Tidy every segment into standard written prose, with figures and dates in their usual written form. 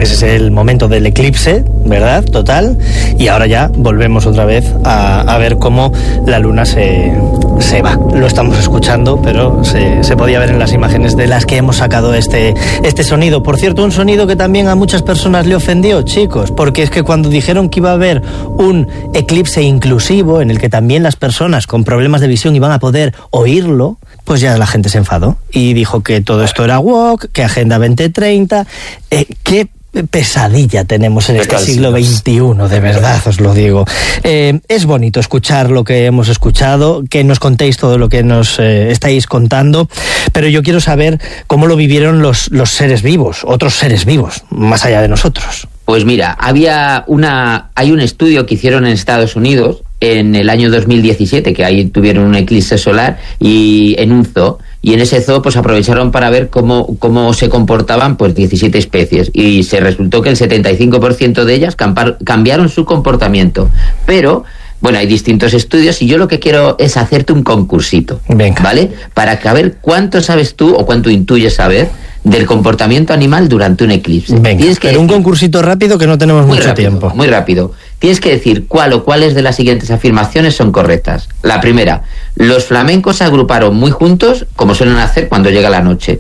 ese es el momento del eclipse, ¿verdad? Total. Y ahora ya volvemos otra vez a ver cómo la luna se va. Lo estamos escuchando, pero se podía ver en las imágenes de las que hemos sacado este sonido. Por cierto, un sonido que también a muchas personas le ofendió, chicos, porque es que cuando dijeron que iba a haber un eclipse inclusivo, en el que también las personas con problemas de visión iban a poder oírlo, pues ya la gente se enfadó y dijo que todo esto era woke, que Agenda 2030, qué pesadilla tenemos en este siglo XXI, de verdad os lo digo. Es bonito escuchar lo que hemos escuchado, que nos contéis todo lo que nos estáis contando, pero yo quiero saber cómo lo vivieron los seres vivos, otros seres vivos, más allá de nosotros. Pues mira, hay un estudio que hicieron en Estados Unidos en el año 2017, que ahí tuvieron un eclipse solar, y en un zoo, y en ese zoo pues aprovecharon para ver cómo se comportaban pues 17 especies, y se resultó que el 75% de ellas cambiaron su comportamiento. Pero bueno, hay distintos estudios y yo lo que quiero es hacerte un concursito. Venga. ¿Vale? Para ver cuánto sabes tú o cuánto intuyes saber del comportamiento animal durante un eclipse. Venga, pero un concursito rápido, que no tenemos mucho tiempo. Muy rápido. Tienes que decir cuáles de las siguientes afirmaciones son correctas. La primera: los flamencos se agruparon muy juntos, como suelen hacer cuando llega la noche.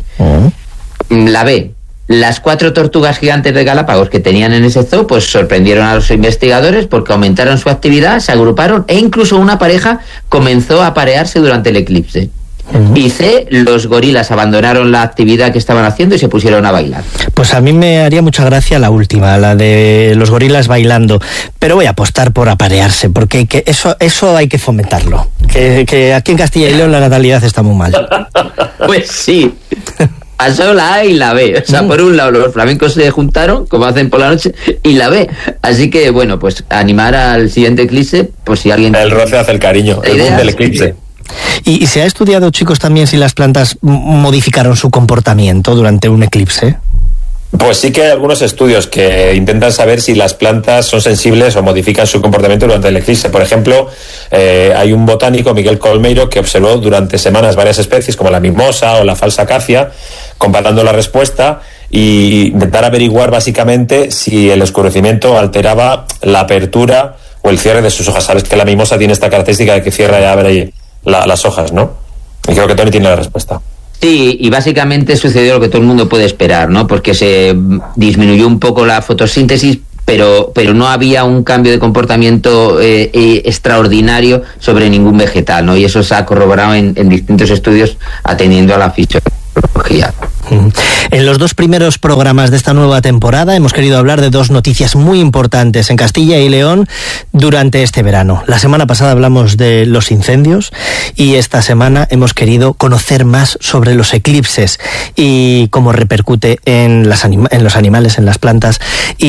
La B: las 4 tortugas gigantes de Galápagos que tenían en ese zoo pues sorprendieron a los investigadores porque aumentaron su actividad, se agruparon e incluso una pareja comenzó a aparearse durante el eclipse. Y C: los gorilas abandonaron la actividad que estaban haciendo y se pusieron a bailar. Pues a mí me haría mucha gracia la última, la de los gorilas bailando, pero voy a apostar por aparearse, porque eso hay que fomentarlo, que aquí en Castilla y León la natalidad está muy mal. Pues sí. Pasó la A y la B. O sea, por un lado los flamencos se juntaron, como hacen por la noche, y la B. Así que, bueno, pues animar al siguiente eclipse, pues si alguien... El roce hace el cariño, el boom del eclipse. ¿Y se ha estudiado, chicos, también si las plantas modificaron su comportamiento durante un eclipse? Pues sí que hay algunos estudios que intentan saber si las plantas son sensibles o modifican su comportamiento durante el eclipse. Por ejemplo, hay un botánico, Miguel Colmeiro, que observó durante semanas varias especies como la mimosa o la falsa acacia, comparando la respuesta e intentar averiguar básicamente si el oscurecimiento alteraba la apertura o el cierre de sus hojas. Sabes que la mimosa tiene esta característica de que cierra y abre las hojas, ¿no? Y creo que Tony tiene la respuesta. Sí, y básicamente sucedió lo que todo el mundo puede esperar, ¿no? Porque se disminuyó un poco la fotosíntesis, pero no había un cambio de comportamiento extraordinario sobre ningún vegetal, ¿no? Y eso se ha corroborado en distintos estudios atendiendo a la fisiología. En los 2 primeros programas de esta nueva temporada hemos querido hablar de 2 noticias muy importantes en Castilla y León durante este verano. La semana pasada hablamos de los incendios y esta semana hemos querido conocer más sobre los eclipses y cómo repercute en los animales, en las plantas,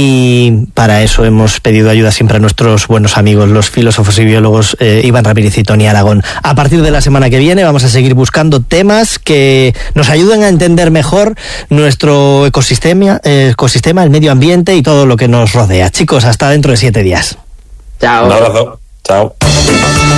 y para eso hemos pedido ayuda siempre a nuestros buenos amigos, los filósofos y biólogos Iván Ramírez y Tony Aragón. A partir de la semana que viene vamos a seguir buscando temas que nos ayuden a entender mejor nuestro ecosistema, el medio ambiente y todo lo que nos rodea. Chicos, hasta dentro de 7 días. Chao. Un abrazo. Chao.